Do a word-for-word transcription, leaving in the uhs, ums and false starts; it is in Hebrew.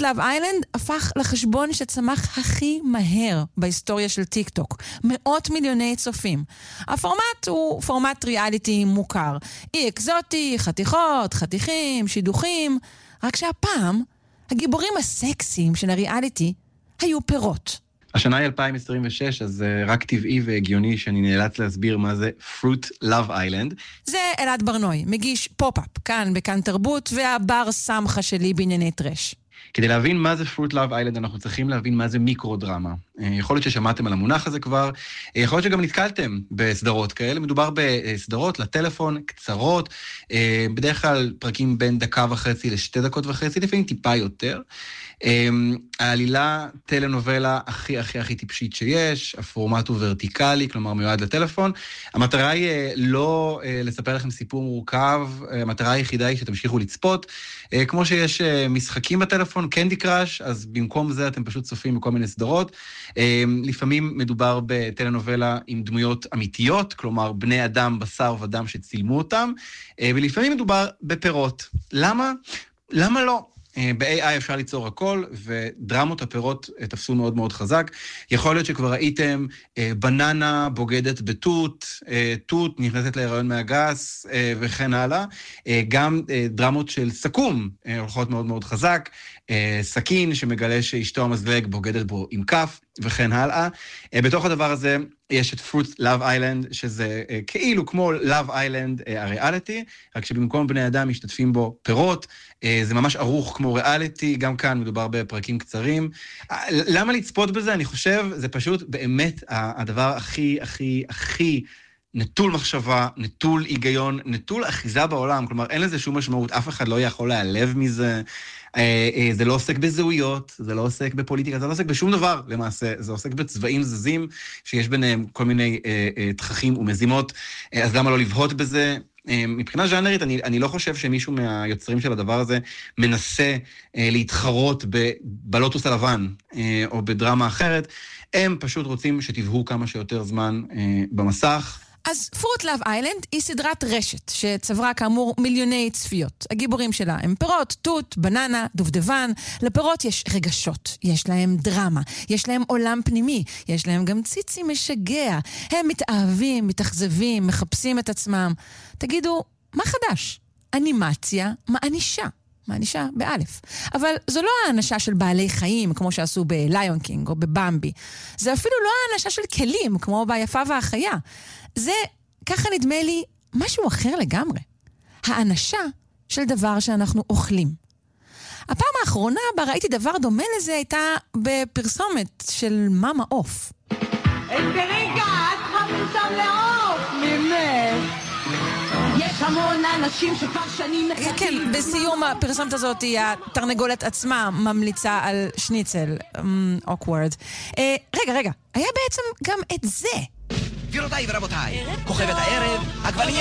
Love Island הפך לחשבון שצמח הכי מהר בהיסטוריה של טיק טוק. מאות מיליוני צופים. הפורמט הוא פורמט ריאליטי מוכר. אי אקזוטי, חתיכות, חתיכים, שידוכים. רק שהפעם, הגיבורים הסקסיים של הריאליטי היו פירות. השנה היא אלפיים עשרים ושש, אז uh, רק טבעי והגיוני שאני נאלץ להסביר מה זה Fruit Love Island. זה אלעד ברנוי, מגיש פופ-אפ, כאן בכאן תרבות, והבר סמכה שלי בענייני טרש. כדי להבין מה זה Fruit Love Island, אנחנו צריכים להבין מה זה מיקרו-דרמה. יכול להיות ששמעתם על המונח הזה כבר, יכול להיות שגם נתקלתם בסדרות כאלה, מדובר בסדרות לטלפון, קצרות, בדרך כלל פרקים בין דקה וחצי לשתי דקות וחצי, לפעמים טיפה יותר. העלילה טלנובלה הכי הכי הכי טיפשית שיש, הפורמט הוא ורטיקלי, כלומר מיועד לטלפון. המטרה היא לא לספר לכם סיפור מורכב, המטרה היחידה היא שתמשיכו לצפות. כמו שיש משחקים בטלפון, קנדי קראש, אז במקום זה אתם פשוט צופים בכל מיני סדרות. לפעמים מדובר בטלנובלה עם דמויות אמיתיות, כלומר בני אדם, בשר ודם שצילמו אותם, ולפעמים מדובר בפירות. למה? למה לא? ב-איי איי אפשר ליצור הכל, ודרמות הפירות תפסו מאוד מאוד חזק. יכול להיות שכבר ראיתם בננה בוגדת בתות, תות נכנסת להיריון מהגס, וכן הלאה. גם דרמות של סכו"ם הולכות מאוד מאוד חזק, סכין שמגלה שאשתו המזלג בוגדת בו עם כף, וכן הלאה. בתוך הדבר הזה יש את Fruit Love Island, שזה כאילו כמו Love Island הריאליטי, רק שבמקום בני אדם משתתפים בו פירות, זה ממש ערוך כמו ריאליטי, גם כאן מדובר בפרקים קצרים. למה לצפות בזה? אני חושב, זה פשוט באמת הדבר הכי, הכי, הכי נטול מחשבה, נטול היגיון, נטול אחיזה בעולם, כלומר אין לזה שום משמעות, אף אחד לא יכול להיעלב מזה, זה לא עוסק בזהויות, זה לא עוסק בפוליטיקה, זה לא עוסק בשום דבר למעשה, זה עוסק בצבעים זזים, שיש ביניהם כל מיני תככים ומזימות, אז למה לא לבהות בזה? מבחינה ז'אנרית, אני, אני לא חושב שמישהו מהיוצרים של הדבר הזה מנסה להתחרות בלוטוס הלבן או בדרמה אחרת, הם פשוט רוצים שתבהו כמה שיותר זמן במסך. אז Fruit Love Island היא סדרת רשת שצברה כאמור מיליוני צפיות. הגיבורים שלה הם פירות, תות, בננה, דובדבן. לפירות יש רגשות, יש להם דרמה, יש להם עולם פנימי, יש להם גם ציצי משגע. הם מתאהבים, מתאכזבים, מחפשים את עצמם. תגידו, מה חדש? אנימציה מענישה. מענישה באלף. אבל זו לא האנשה של בעלי חיים, כמו שעשו בליון קינג או בבמבי. זה אפילו לא האנשה של כלים, כמו ביפה והחיה. זה, ככה נדמה לי, משהו אחר לגמרי. האנשה של דבר שאנחנו אוכלים. הפעם האחרונה בה ראיתי דבר דומה לזה הייתה בפרסומת של מאמה עוף. ברגע, את חמוצם לעוף, ממך. יש המון אנשים שכבר שנים מחכים. כן, בסיום הפרסומת הזאת התרנגולת עצמה ממליצה על שניצל. אוקוורד. רגע, רגע, היה בעצם גם את זה. גבירותיי ורבותיי, כוכבת הערב, עגבנייה